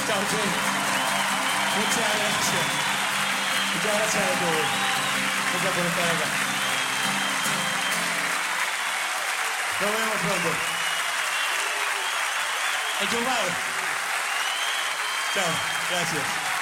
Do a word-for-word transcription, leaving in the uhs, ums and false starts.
Chao, che. Muchas gracias. Muchas gracias a todos. Gracias por estar acá. Nos vemos pronto. Enchufado. Chao. Gracias.